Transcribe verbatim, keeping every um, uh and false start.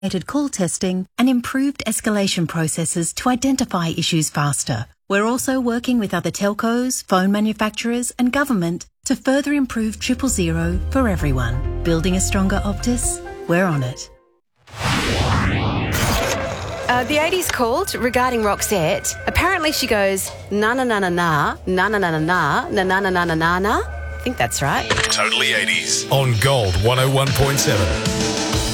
automated call testing and improved escalation processes to identify issues faster. We're also working with other telcos, phone manufacturers and government to further improve triple zero for everyone. Building a stronger Optus? We're on it. Uh, the eighties called regarding Roxette. Apparently she goes na na na na na na na na na na na na na na na na na. I think that's right. Totally eighties on Gold one oh one point seven.